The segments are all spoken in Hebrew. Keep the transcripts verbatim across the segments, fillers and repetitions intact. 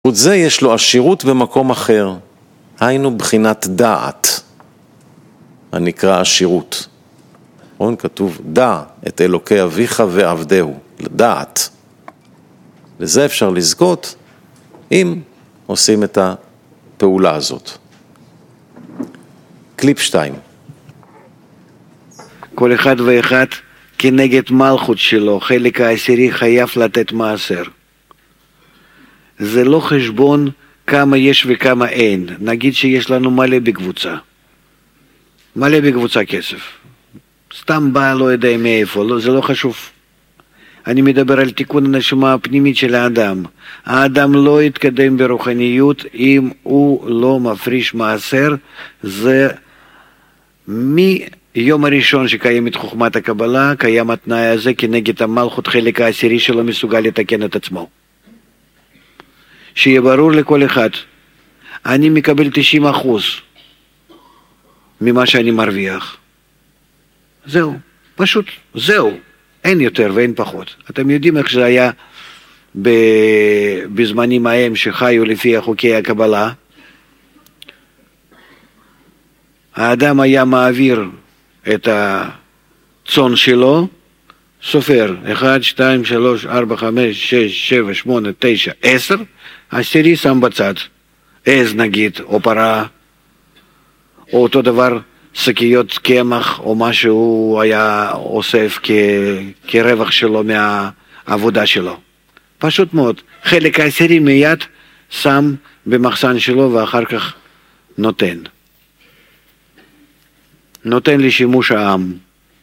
זה יש לו עשירות במקום אחר, היינו בחינת דעת, הנקרא עשירות. נכון? כתוב, דע את אלוקי אביך ועבדהו, לדעת. לזה אפשר לזכות אם עושים את הפעולה הזאת. קליפ שתיים. כל אחד ואחד כנגד מלכות שלו, חלק העשירי חייב לתת מעשר. זה לא חשבון כמה יש וכמה אין. נגיד שיש לנו מלא בקבוצה. מלא בקבוצה כסף. סתם בא לא יודע מאיפה, לא, זה לא חשוב. אני מדבר על תיקון הנשמה הפנימית של האדם. האדם לא יתקדם ברוחניות אם הוא לא מפריש מעשר. זה מיום הראשון שקיימת חוכמת הקבלה, קיים התנאי הזה כנגד המלכות חלק העשירי שלו מסוגל לתקן את עצמו. שיהיה ברור לכל אחד, אני מקבל תשעים אחוז ממה שאני מרוויח. זהו, פשוט זהו, אין יותר ואין פחות. אתם יודעים איך זה היה בזמנים ההם שחיו לפי חוקי הקבלה. האדם היה מעביר את הצאן שלו, סופר, אחד, שתיים, שלוש, ארבע, חמש, שש, שבע, שמונה, תשע, עשר, עשירי שם בצד, עז נגיד, או פרה, או אותו דבר, שקיות קמח, או מה שהוא היה אוסף כ... כרווח שלו מהעבודה שלו. פשוט מאוד, חלק העשירי מיד שם במחסן שלו ואחר כך נותן. נותן לשימוש העם.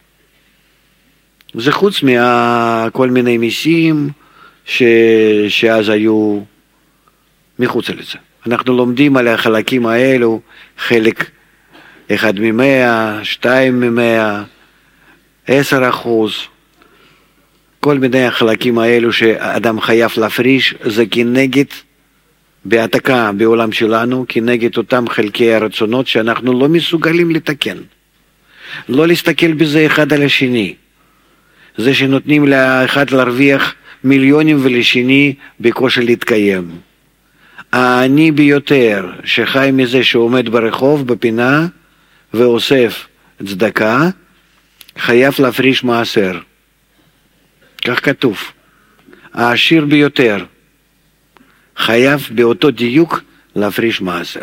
זה חוץ מכל מיני מיסים ש... שאז היו מחוץ לזה. אנחנו לומדים על החלקים האלו, חלק אחד ממאה, שתיים ממאה, עשר אחוז. כל מיני החלקים האלו שאדם חייב להפריש, זה כנגד, בהעתקה בעולם שלנו, כנגד אותם חלקי הרצונות שאנחנו לא מסוגלים לתקן. לא להסתכל בזה אחד על השני. זה שנותנים לאחד להרוויח מיליונים ולשני בקושי להתקיים. העני ביותר שחי מזה שעומד ברחוב בפינה ואוסף צדקה, חייב להפריש מעשר. כך כתוב. העשיר ביותר חייב באותו דיוק להפריש מעשר.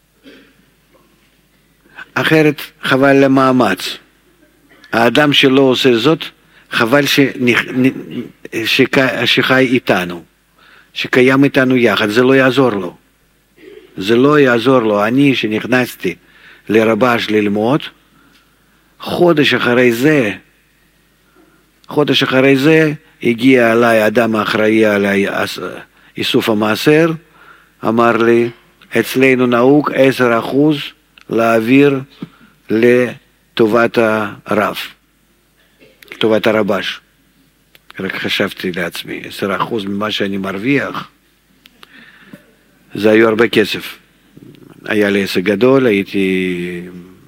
אחרת חבל למאמץ. האדם שלא עושה זאת, חבל שנכ... שק... שחי איתנו, שקיים איתנו יחד, זה לא יעזור לו. זה לא יעזור לו. אני שנכנסתי לרבש ללמוד, חודש אחרי זה, חודש אחרי זה, הגיע אליי אדם האחראי על איסוף המעשר, אמר לי, אצלנו נהוג עשר אחוז להעביר לטובת הרב, לטובת הרבש. רק חשבתי לעצמי, עשר אחוז ממה שאני מרוויח, זה היו הרבה כסף. היה לי עסק גדול, הייתי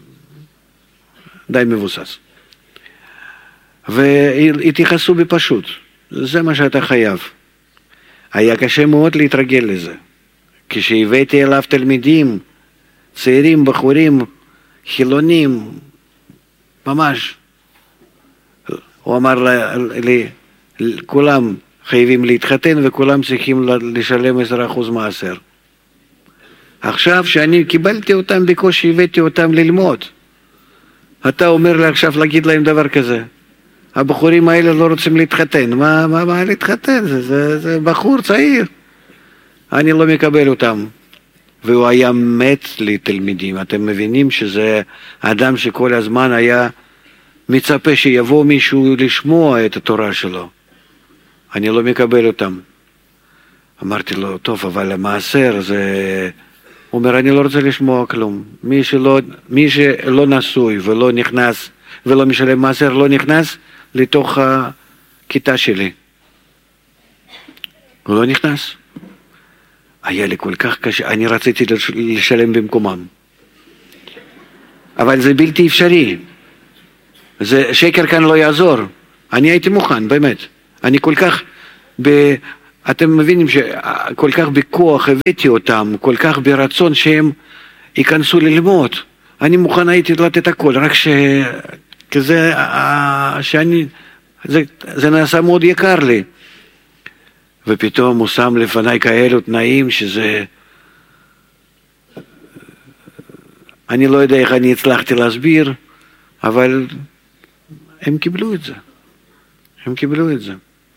די מבוסס. והתייחסו בפשוט, זה מה שאתה חייב. היה קשה מאוד להתרגל לזה. כשהבאתי אליו תלמידים, צעירים, בחורים, חילונים, ממש, הוא אמר לי, כולם חייבים להתחתן וכולם צריכים לשלם עשרה אחוז מעשר. עכשיו שאני קיבלתי אותם בקושי, הבאתי אותם ללמוד. אתה אומר לי עכשיו להגיד להם דבר כזה. הבחורים האלה לא רוצים להתחתן. מה, מה, מה להתחתן? זה, זה, זה בחור צעיר. אני לא מקבל אותם. והוא היה מת לתלמידים. אתם מבינים שזה אדם שכל הזמן היה מצפה שיבוא מישהו לשמוע את התורה שלו. אני לא מקבל אותם. אמרתי לו, טוב, אבל המעשר זה... הוא אומר, אני לא רוצה לשמוע כלום. מי שלא, מי שלא נשוי ולא נכנס, ולא משלם מעשר, לא נכנס לתוך הכיתה שלי. הוא לא נכנס. היה לי כל כך קשה, אני רציתי לשלם במקומם. אבל זה בלתי אפשרי. זה, שקר כאן לא יעזור. אני הייתי מוכן, באמת. אני כל כך אתם מבינים שכל כך בכוח הבאתי אותם, כל כך ברצון שהם ייכנסו ללמוד. אני מוכן הייתי לתת הכל, רק ש... כזה, שאני... זה, זה נעשה מאוד יקר לי. ופתאום הוא שם לפניי כאלו תנאים שזה... אני לא יודע איך אני הצלחתי להסביר, אבל הם קיבלו את זה. הם קיבלו את זה.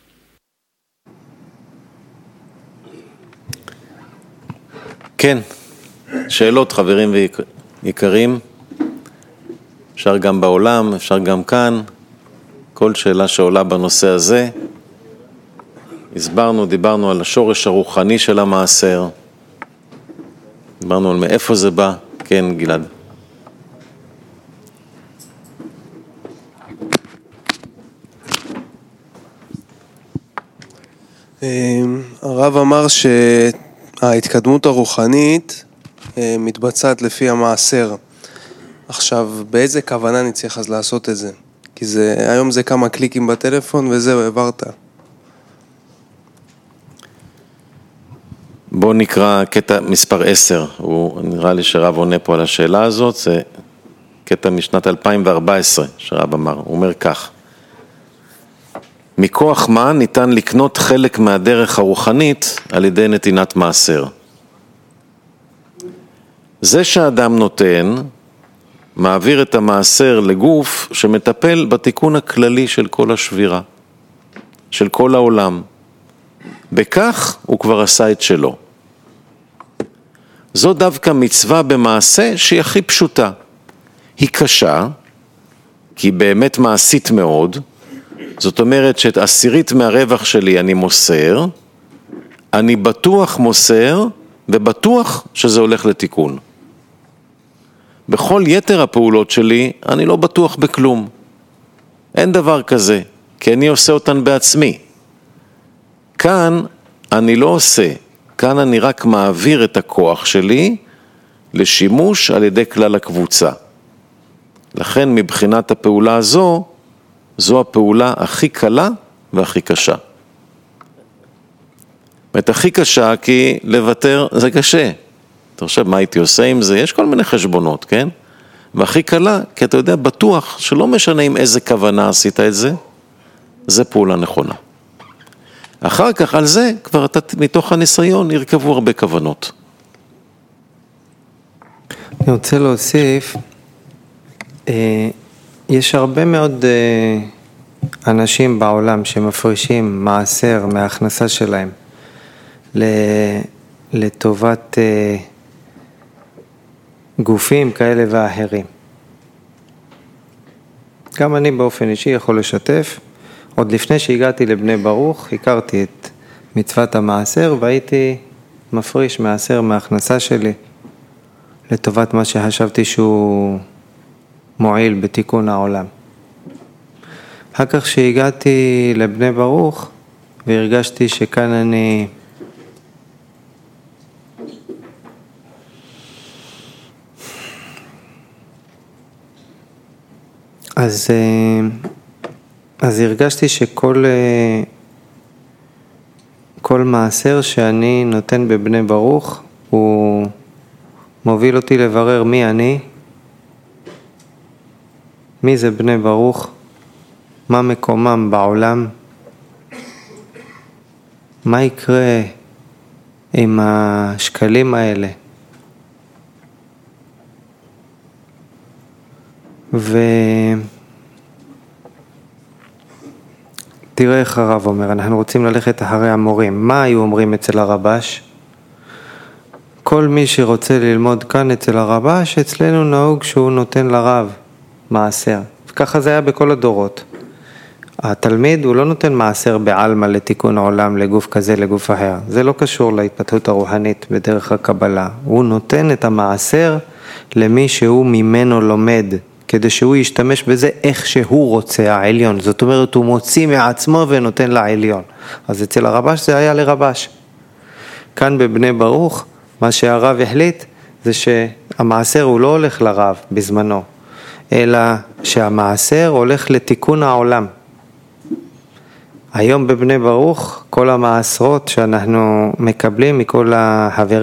כן, שאלות חברים ויקרים, אפשר גם בעולם, אפשר גם כאן, כל שאלה שעולה בנושא הזה. הסברנו, דיברנו על השורש הרוחני של המעשר, דיברנו על מאיפה זה בא. כן, גלעד. הרב אמר שההתקדמות הרוחנית מתבצעת לפי המעשר. עכשיו, באיזה כוונה אני צריך אז לעשות את זה? כי זה, היום זה כמה קליקים בטלפון וזהו, העברת. בואו נקרא קטע מספר עשר, הוא נראה לי שרב עונה פה על השאלה הזאת, זה קטע משנת אלפיים וארבע עשרה שרב אמר, הוא אומר כך: מכוח מה ניתן לקנות חלק מהדרך הרוחנית על ידי נתינת מעשר? זה שהאדם נותן, מעביר את המעשר לגוף שמטפל בתיקון הכללי של כל השבירה, של כל העולם. בכך הוא כבר עשה את שלו. זו דווקא מצווה במעשה שהיא הכי פשוטה. היא קשה, כי היא באמת מעשית מאוד. זאת אומרת שאת עשירית מהרווח שלי אני מוסר, אני בטוח מוסר, ובטוח שזה הולך לתיקון. בכל יתר הפעולות שלי אני לא בטוח בכלום. אין דבר כזה, כי אני עושה אותן בעצמי. כאן אני לא עושה, כאן אני רק מעביר את הכוח שלי לשימוש על ידי כלל הקבוצה. לכן מבחינת הפעולה הזו, זו הפעולה הכי קלה והכי קשה. זאת הכי קשה כי לוותר זה קשה. אתה חושב מה הייתי עושה עם זה? יש כל מיני חשבונות, כן? והכי קלה, כי אתה יודע בטוח שלא משנה עם איזה כוונה עשית את זה, זה פעולה נכונה. אחר כך על זה כבר אתה, מתוך הניסיון ירכבו הרבה כוונות. אני רוצה להוסיף, יש הרבה מאוד אנשים בעולם שמפרישים מעשר מההכנסה שלהם לטובת גופים כאלה ואחרים. גם אני באופן אישי יכול לשתף. עוד לפני שהגעתי לבני ברוך, הכרתי את מצוות המעשר והייתי מפריש מעשר מההכנסה שלי לטובת מה שחשבתי שהוא מועיל בתיקון העולם. אחר כך שהגעתי לבני ברוך והרגשתי שכאן אני אז אז הרגשתי שכל כל מעשר שאני נותן בבני ברוך הוא מוביל אותי לברר מי אני, מי זה בני ברוך, מה מקומם בעולם, מה יקרה עם השקלים האלה. ו... תראה איך הרב אומר, אנחנו רוצים ללכת אחרי המורים. מה היו אומרים אצל הרבש? כל מי שרוצה ללמוד כאן אצל הרבש, אצלנו נהוג שהוא נותן לרב מעשר. וככה זה היה בכל הדורות. התלמיד הוא לא נותן מעשר בעלמא לתיקון העולם לגוף כזה, לגוף אחר. זה לא קשור להתפתחות הרוחנית בדרך הקבלה. הוא נותן את המעשר למי שהוא ממנו לומד, כדי שהוא ישתמש בזה איך שהוא רוצה, העליון. זאת אומרת, הוא מוציא מעצמו ונותן לעליון. אז אצל הרבש זה היה לרבש. כאן בבני ברוך, מה שהרב החליט, זה שהמעשר הוא לא הולך לרב בזמנו, אלא שהמעשר הולך לתיקון העולם. היום בבני ברוך, כל המעשרות שאנחנו מקבלים מכל החברים